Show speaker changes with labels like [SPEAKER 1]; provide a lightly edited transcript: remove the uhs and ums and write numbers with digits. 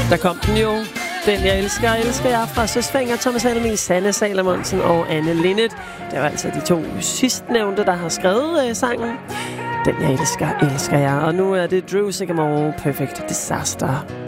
[SPEAKER 1] Der kom den jo. Den jeg elsker jeg fra Søs Fenger, Thomas Helmig, Sanne Salomonsen og Anne Linnet. Det var altså de to sidstnævnte, der har skrevet sangen. Den jeg elsker jeg. Og nu er det Drew Sycamore, Perfect Disaster.